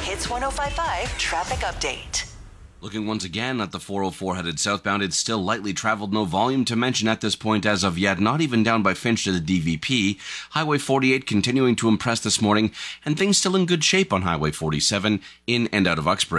Hits 105.5 traffic update. Looking once again at the 404 headed southbound, it's still lightly traveled, no volume to mention at this point as of yet, not even down by Finch to the DVP. Highway 48 continuing to impress this morning, and things still in good shape on Highway 47 in and out of Uxbridge.